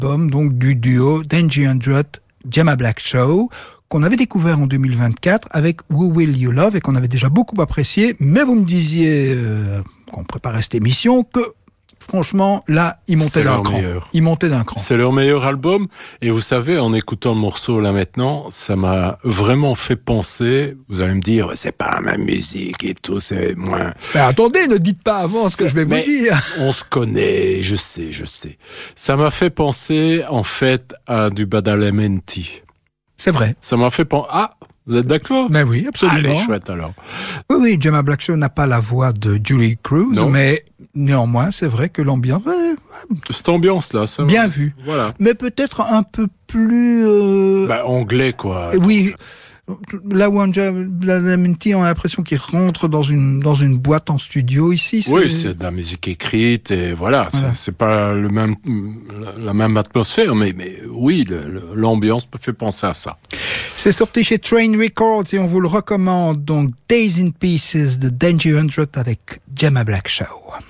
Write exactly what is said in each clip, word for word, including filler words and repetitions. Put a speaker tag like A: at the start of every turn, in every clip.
A: album donc du duo Dangy Andrott, Gemma Black Show, qu'on avait découvert en deux mille vingt-quatre avec Who Will You Love et qu'on avait déjà beaucoup apprécié, mais vous me disiez, euh, qu'on préparait cette émission, que franchement, là, ils montaient d'un cran. Ils montaient d'un cran.
B: C'est leur meilleur album. Et vous savez, en écoutant le morceau là maintenant, ça m'a vraiment fait penser. Vous allez me dire, c'est pas la même musique et tout, c'est moins.
A: Mais attendez, ne dites pas avant ce que je vais vous dire.
B: On se connaît, je sais, je sais. Ça m'a fait penser, en fait, à du Badalamenti.
A: C'est vrai.
B: Ça m'a fait penser. Ah! Vous êtes d'accord?
A: Mais oui, absolument.
B: Allez, chouette alors.
A: Oui, oui, Gemma Black Show n'a pas la voix de Julie Cruz, non. Mais néanmoins, c'est vrai que l'ambiance... Ouais,
B: cette ambiance-là, ça
A: bien vu.
B: Voilà.
A: Mais peut-être un peu plus... Euh...
B: Bah, anglais, quoi.
A: Oui. Là où Badalamenti, on a l'impression qu'il rentre dans une dans une boîte en studio ici.
B: C'est... Oui, c'est de la musique écrite et voilà, voilà. C'est, c'est pas le même la même atmosphère, mais mais oui, le, le, l'ambiance me fait penser à ça.
A: C'est sorti chez Train Records et on vous le recommande. Donc Days in Pieces de Dangy Andrott avec Gemma Black Show.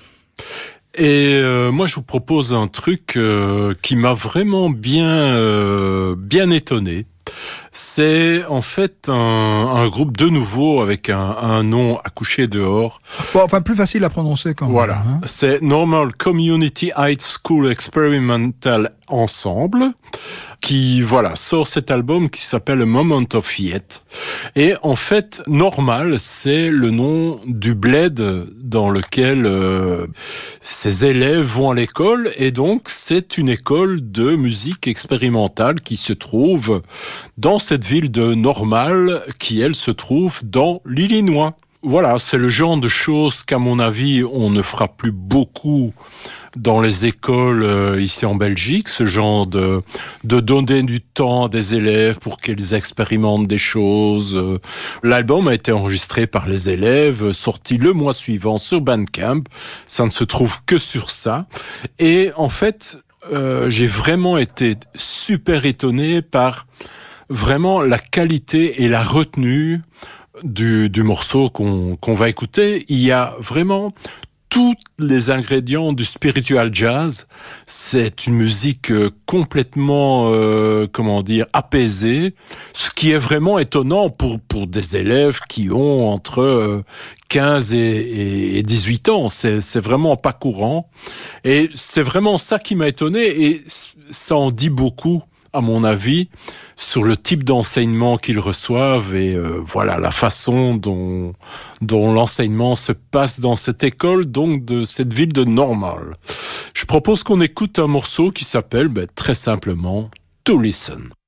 B: Et euh, moi, je vous propose un truc euh, qui m'a vraiment bien euh, bien étonné. C'est en fait un, un groupe de nouveau avec un, un nom à coucher dehors.
A: Bon, enfin, plus facile à prononcer quand même.
B: Voilà,
A: hein.
B: C'est Normal Community High School Experimental Ensemble, qui voilà sort cet album qui s'appelle A Moment of Yet. Et en fait, Normal, c'est le nom du bled dans lequel euh, ces élèves vont à l'école, et donc c'est une école de musique expérimentale qui se trouve dans cette ville de Normal, qui elle se trouve dans l'Illinois. Voilà, c'est le genre de choses qu'à mon avis on ne fera plus beaucoup dans les écoles euh, ici en Belgique, ce genre de de donner du temps à des élèves pour qu'ils expérimentent des choses. L'album a été enregistré par les élèves, sorti le mois suivant sur Bandcamp. Ça ne se trouve que sur ça. Et en fait, euh, j'ai vraiment été super étonné par vraiment la qualité et la retenue du, du morceau qu'on, qu'on va écouter. Il y a vraiment tous les ingrédients du spiritual jazz. C'est une musique complètement, euh, comment dire, apaisée, ce qui est vraiment étonnant pour pour des élèves qui ont entre quinze et, et dix-huit ans. C'est c'est vraiment pas courant, et c'est vraiment ça qui m'a étonné, et ça en dit beaucoup, à mon avis, sur le type d'enseignement qu'ils reçoivent et euh, voilà la façon dont dont l'enseignement se passe dans cette école, donc de cette ville de Normal. Je propose qu'on écoute un morceau qui s'appelle ben, très simplement To Listen.